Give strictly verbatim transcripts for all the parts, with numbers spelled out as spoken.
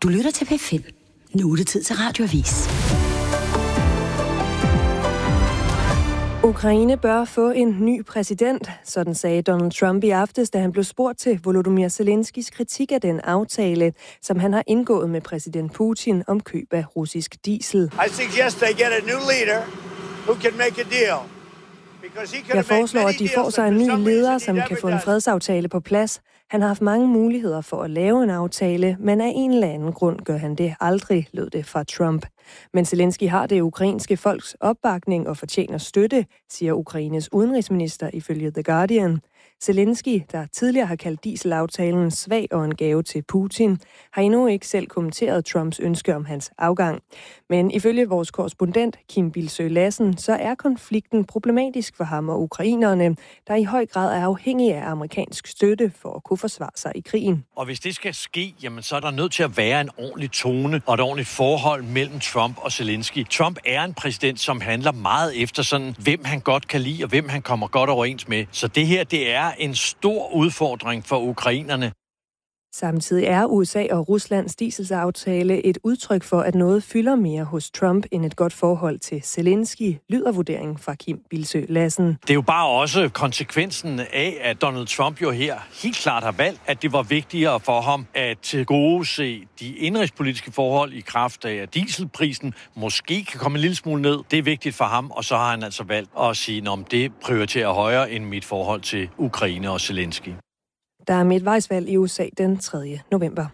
Du lytter til P fem. Nu er det tid til Radioavis. Ukraine bør få en ny præsident, sådan sagde Donald Trump i aftes, da han blev spurgt til Volodymyr Zelenskys kritik af den aftale, som han har indgået med præsident Putin om køb af russisk diesel. I suggest they get a new leader who can make a deal. Jeg foreslår, at de får sig en ny leder, som kan få en fredsaftale på plads. Han har haft mange muligheder for at lave en aftale, men af en eller anden grund gør han det aldrig, lød det fra Trump. Men Zelensky har det ukrainske folks opbakning og fortjener støtte, siger Ukraines udenrigsminister ifølge The Guardian. Zelensky, der tidligere har kaldt dieselaftalen svag og en gave til Putin, har endnu ikke selv kommenteret Trumps ønske om hans afgang. Men ifølge vores korrespondent Kim Bildsøe Lassen, så er konflikten problematisk for ham og ukrainerne, der i høj grad er afhængige af amerikansk støtte for at kunne forsvare sig i krigen. Og hvis det skal ske, jamen så er der nødt til at være en ordentlig tone og et ordentligt forhold mellem Trump og Zelensky. Trump er en præsident, som handler meget efter sådan, hvem han godt kan lide og hvem han kommer godt overens med. Så det her, det er en stor udfordring for ukrainerne. Samtidig er U S A og Ruslands dieselaftale et udtryk for, at noget fylder mere hos Trump end et godt forhold til Zelensky, lyder vurderingen fra Kim Bildsøe Lassen. Det er jo bare også konsekvensen af, at Donald Trump jo her helt klart har valgt, at det var vigtigere for ham at tilgodese de indrigspolitiske forhold i kraft af, at dieselprisen måske kan komme en lille smule ned. Det er vigtigt for ham, og så har han altså valgt at sige, at det prioriterer højere end mit forhold til Ukraine og Zelensky. Der er midtvejsvalg i U S A den tredje november.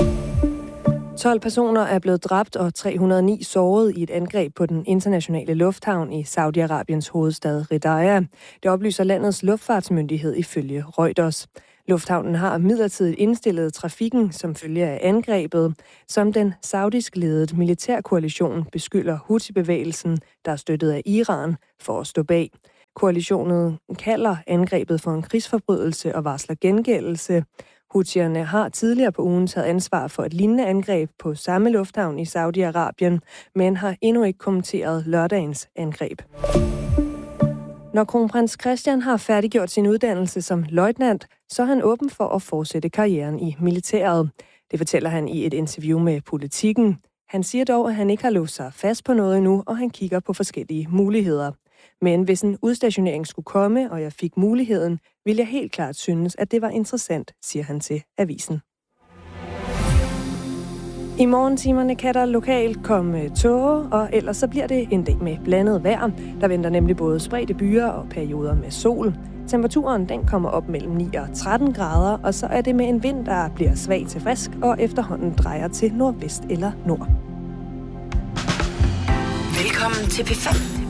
tolv personer er blevet dræbt og tre hundrede og ni såret i et angreb på den internationale lufthavn i Saudi-Arabiens hovedstad Riyadh. Det oplyser landets luftfartsmyndighed ifølge Reuters. Lufthavnen har midlertidigt indstillet trafikken som følge af angrebet, som den saudisk ledede militærkoalition beskylder Houthi-bevægelsen, der er støttet af Iran, for at stå bag. Koalitionen kalder angrebet for en krigsforbrydelse og varsler gengældelse. Houthierne har tidligere på ugen taget ansvar for et lignende angreb på samme lufthavn i Saudi-Arabien, men har endnu ikke kommenteret lørdagens angreb. Når kronprins Christian har færdiggjort sin uddannelse som løjtnant, så er han åben for at fortsætte karrieren i militæret. Det fortæller han i et interview med Politiken. Han siger dog, at han ikke har låst sig fast på noget endnu, og han kigger på forskellige muligheder. Men hvis en udstationering skulle komme, og jeg fik muligheden, ville jeg helt klart synes, at det var interessant, siger han til avisen. I morgentimerne kan der lokalt komme tåge, og ellers så bliver det en dag med blandet vejr. Der venter nemlig både spredte byer og perioder med sol. Temperaturen den kommer op mellem ni og tretten grader, og så er det med en vind, der bliver svag til frisk og efterhånden drejer til nordvest eller nord. Velkommen til P fem.